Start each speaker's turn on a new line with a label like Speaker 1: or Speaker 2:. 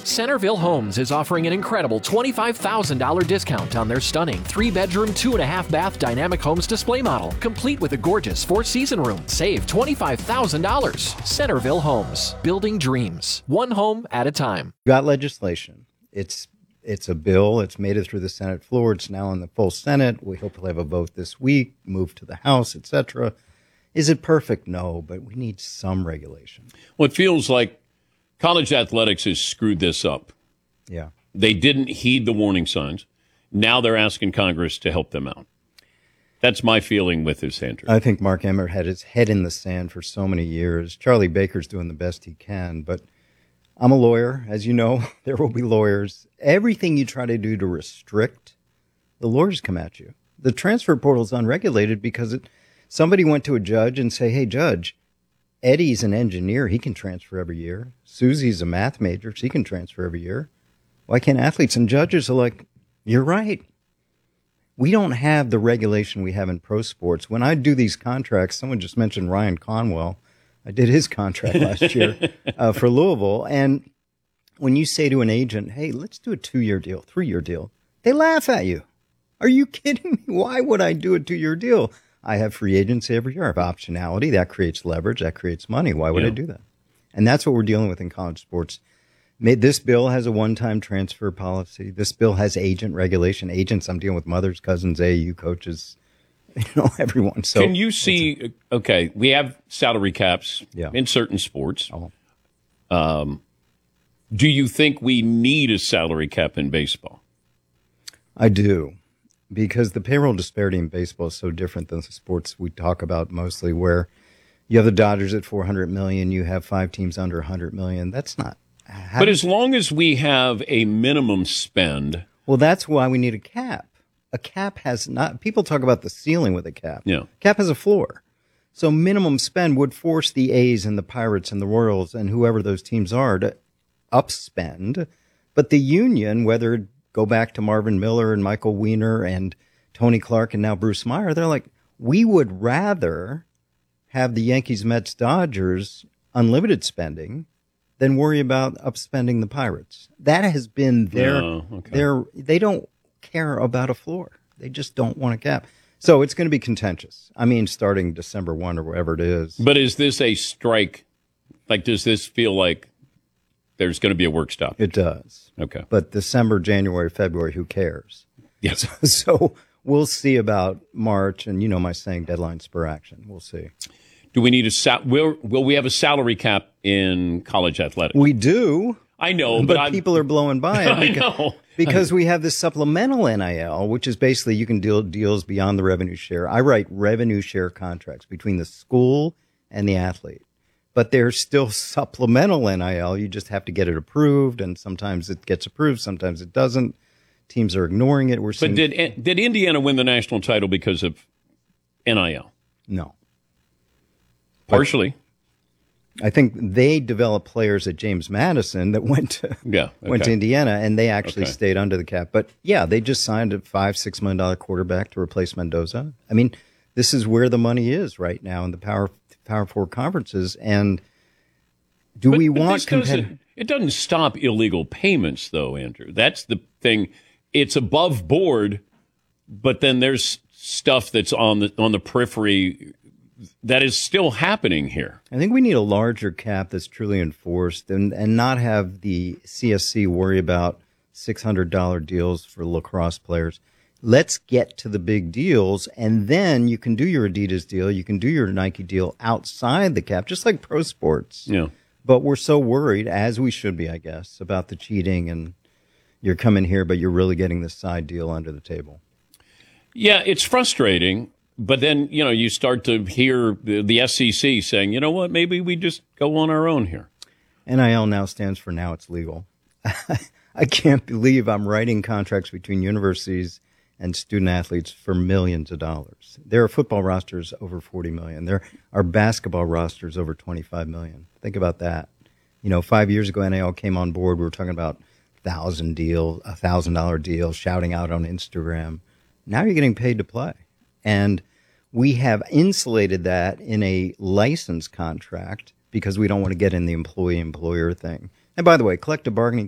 Speaker 1: Centerville Homes is offering an incredible $25,000 discount on their stunning 3-bedroom, 2.5-bath Dynamic Homes display model, complete with a gorgeous 4-season room. Save $25,000. Centerville Homes, building dreams, one home at a time.
Speaker 2: Got legislation. It's a bill. It's made it through the Senate floor. It's now in the full Senate. We hope we'll have a vote this week, move to the House, etc. Is it perfect? No, but we need some regulation.
Speaker 3: Well, it feels like college athletics has screwed this up.
Speaker 2: Yeah.
Speaker 3: They didn't heed the warning signs. Now they're asking Congress to help them out. That's my feeling with this, Andrew.
Speaker 2: I think Mark Emmert had his head in the sand for so many years. Charlie Baker's doing the best he can, but I'm a lawyer. As you know, there will be lawyers. Everything you try to do to restrict, the lawyers come at you. The transfer portal is unregulated because somebody went to a judge and say, hey, judge, Eddie's an engineer. He can transfer every year. Susie's a math major. She can transfer every year. Why can't athletes? And judges are like, you're right. We don't have the regulation we have in pro sports. When I do these contracts, someone just mentioned Ryan Conwell. I did his contract last year for Louisville. And when you say to an agent, hey, let's do a 2-year deal, 3-year deal, they laugh at you. Are you kidding me? Why would I do a 2-year deal? I have free agency every year. I have optionality. That creates leverage. That creates money. Why would I do that? And that's what we're dealing with in college sports. This bill has a one-time transfer policy. This bill has agent regulation. Agents, I'm dealing with mothers, cousins, AAU coaches, everyone. So
Speaker 3: can you see, okay, we have salary caps in certain sports. Do you think we need a salary cap in baseball?
Speaker 2: I do. Because the payroll disparity in baseball is so different than the sports we talk about mostly, where you have the Dodgers at $400 million, you have 5 teams under $100 million. That's not.
Speaker 3: But as long as we have a minimum spend.
Speaker 2: Well, that's why we need a cap. A cap has not. People talk about the ceiling with a cap.
Speaker 3: Yeah.
Speaker 2: Cap has a floor. So minimum spend would force the A's and the Pirates and the Royals and whoever those teams are to upspend. But the union, whether go back to Marvin Miller and Michael Weiner and Tony Clark and now Bruce Meyer, they're like, we would rather have the Yankees, Mets, Dodgers unlimited spending than worry about upspending the Pirates. That has been they don't care about a floor. They just don't want a cap. So it's going to be contentious. I mean, starting December 1 or whatever it is.
Speaker 3: But is this a strike? Like, does this feel like there's going to be a work stoppage?
Speaker 2: It does.
Speaker 3: Okay.
Speaker 2: But December, January, February, who cares?
Speaker 3: Yes.
Speaker 2: So we'll see about March. And you know my saying, deadline spur action. We'll see.
Speaker 3: Do we need will we have a salary cap in college athletics?
Speaker 2: We do.
Speaker 3: I know,
Speaker 2: but people are blowing by it because we have this supplemental NIL, which is basically you can do deals beyond the revenue share. I write revenue share contracts between the school and the athlete, but there's still supplemental NIL. You just have to get it approved, and sometimes it gets approved, sometimes it doesn't. Teams are ignoring it.
Speaker 3: But did Indiana win the national title because of NIL?
Speaker 2: No.
Speaker 3: Partially.
Speaker 2: I think they developed players at James Madison that went to Indiana, and they actually stayed under the cap. But yeah, they just signed a $5-6 million quarterback to replace Mendoza. I mean, this is where the money is right now in the Power Four conferences. And we want competitive?
Speaker 3: It doesn't stop illegal payments, though, Andrew. That's the thing. It's above board, but then there's stuff that's on the periphery that is still happening here.
Speaker 2: I think we need a larger cap that's truly enforced and not have the CSC worry about $600 deals for lacrosse players. Let's get to the big deals, and then you can do your Adidas deal, you can do your Nike deal outside the cap, just like pro sports.
Speaker 3: Yeah.
Speaker 2: But we're so worried, as we should be, I guess, about the cheating, and you're coming here, but you're really getting this side deal under the table.
Speaker 3: Yeah, it's frustrating. But then, you start to hear the SEC saying, you know what, maybe we just go on our own here.
Speaker 2: NIL now stands for now it's legal. I can't believe I'm writing contracts between universities and student athletes for millions of dollars. There are football rosters over 40 million. There are basketball rosters over 25 million. Think about that. 5 years ago, NIL came on board. We were talking about $1,000 deal, shouting out on Instagram. Now you're getting paid to play. And we have insulated that in a license contract because we don't want to get in the employee-employer thing. And by the way, collective bargaining